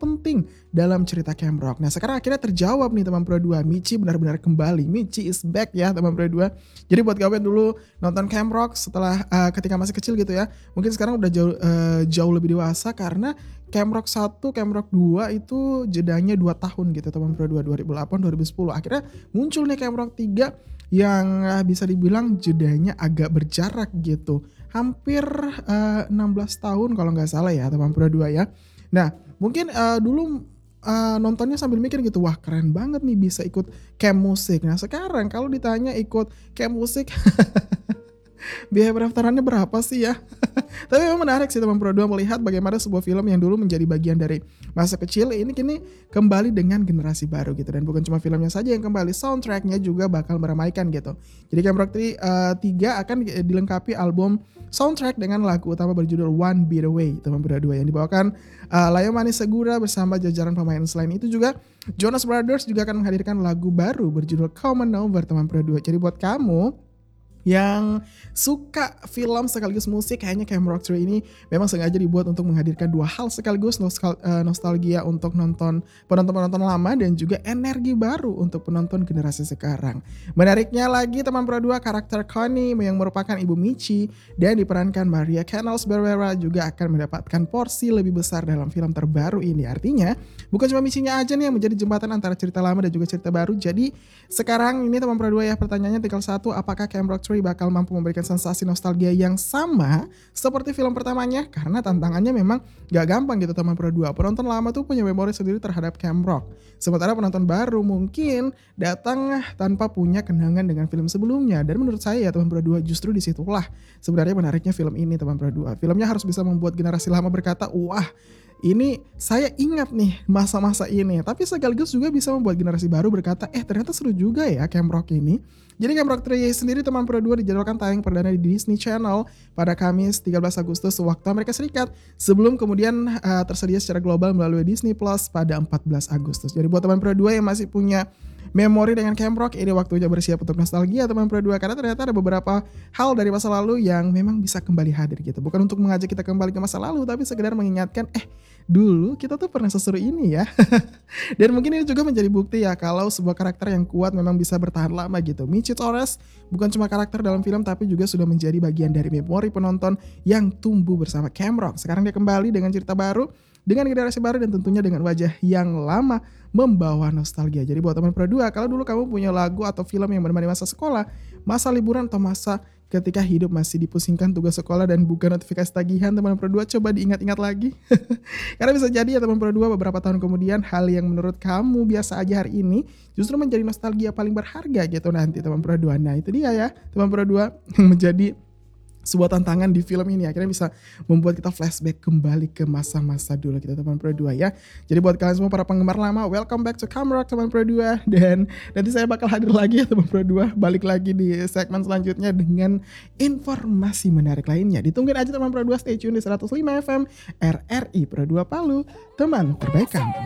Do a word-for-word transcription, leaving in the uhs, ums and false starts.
penting dalam cerita Camp Rock. Nah sekarang akhirnya terjawab nih teman Pro dua, Michi benar-benar kembali, Michi is back ya teman Pro dua. Jadi buat kalian dulu nonton Camp Rock setelah uh, ketika masih kecil gitu ya, mungkin sekarang udah jauh, uh, jauh lebih dewasa karena Camp Rock satu, Camp Rock dua itu jedanya dua tahun gitu teman Pro dua, dua ribu delapan dua ribu sepuluh. Akhirnya muncul nih Camp Rock tiga yang uh, bisa dibilang jedanya agak berjarak gitu. Hampir uh, enam belas tahun kalau nggak salah ya teman Pro dua ya. Nah mungkin uh, dulu uh, nontonnya sambil mikir gitu, wah keren banget nih bisa ikut camp musik. Nah sekarang kalau ditanya ikut camp musik biaya pendaftarannya berapa sih ya? Tapi memang menarik sih teman Pro dua melihat bagaimana sebuah film yang dulu menjadi bagian dari masa kecil ini kini kembali dengan generasi baru gitu. Dan bukan cuma filmnya saja yang kembali, soundtracknya juga bakal meramaikan gitu. Jadi Camp Rock tiga akan dilengkapi album soundtrack dengan lagu utama berjudul One Beat Away teman Pro dua yang dibawakan uh, Layo Manis Segura bersama jajaran pemain. Selain itu juga Jonas Brothers juga akan menghadirkan lagu baru berjudul Come On Over teman Pro dua. Jadi buat kamu yang suka film sekaligus musik, kayaknya Camp Rock tiga ini memang sengaja dibuat untuk menghadirkan dua hal sekaligus, nostalgia untuk nonton penonton-penonton lama dan juga energi baru untuk penonton generasi sekarang. Menariknya lagi teman Pro dua, karakter Connie yang merupakan ibu Michi dan diperankan Maria Canals-Barbera juga akan mendapatkan porsi lebih besar dalam film terbaru ini. Artinya bukan cuma Michinya aja nih yang menjadi jembatan antara cerita lama dan juga cerita baru. Jadi sekarang ini teman Pro dua ya, pertanyaannya tinggal satu, apakah Camp Rock tiga bakal mampu memberikan sensasi nostalgia yang sama seperti film pertamanya? Karena tantangannya memang gak gampang gitu teman Pro dua. Penonton lama tuh punya memori sendiri terhadap Camp Rock, sementara penonton baru mungkin datang tanpa punya kenangan dengan film sebelumnya. Dan menurut saya ya teman Pro dua, justru disitulah sebenarnya menariknya film ini teman Pro dua. Filmnya harus bisa membuat generasi lama berkata, wah ini saya ingat nih masa-masa ini, tapi sekaligus juga bisa membuat generasi baru berkata, eh ternyata seru juga ya Camp Rock ini. Jadi Camp Rock tiga sendiri teman Pro dua dijadwalkan tayang perdana di Disney Channel pada Kamis tiga belas Agustus waktu Amerika Serikat, sebelum kemudian uh, tersedia secara global melalui Disney Plus pada empat belas Agustus. Jadi buat teman Pro dua yang masih punya memori dengan Camp Rock, ini waktunya bersiap untuk nostalgia teman Pro dua, karena ternyata ada beberapa hal dari masa lalu yang memang bisa kembali hadir gitu. Bukan untuk mengajak kita kembali ke masa lalu, tapi sekedar mengingatkan, eh dulu kita tuh pernah seseru ini ya. Dan mungkin ini juga menjadi bukti ya kalau sebuah karakter yang kuat memang bisa bertahan lama gitu. Michi Torres bukan cuma karakter dalam film, tapi juga sudah menjadi bagian dari memori penonton yang tumbuh bersama Camp Rock. Sekarang dia kembali dengan cerita baru, dengan generasi baru, dan tentunya dengan wajah yang lama membawa nostalgia. Jadi buat teman Pro dua, kalau dulu kamu punya lagu atau film yang menemani masa sekolah, masa liburan, atau masa ketika hidup masih dipusingkan tugas sekolah dan bukan notifikasi tagihan, teman Pro dua coba diingat-ingat lagi. Karena bisa jadi ya teman Pro dua, beberapa tahun kemudian hal yang menurut kamu biasa aja hari ini justru menjadi nostalgia paling berharga gitu nanti teman Pro dua. Nah itu dia ya teman Pro dua yang menjadi sebuah tantangan di film ini, akhirnya bisa membuat kita flashback kembali ke masa-masa dulu kita teman Pro dua ya. Jadi buat kalian semua para penggemar lama, welcome back to Camp Rock teman Pro dua, dan nanti saya bakal hadir lagi ya teman Pro dua, balik lagi di segmen selanjutnya dengan informasi menarik lainnya. Ditungguin aja teman Pro dua, stay tune di seratus lima F M R R I Pro dua Palu, teman terbaik kamu.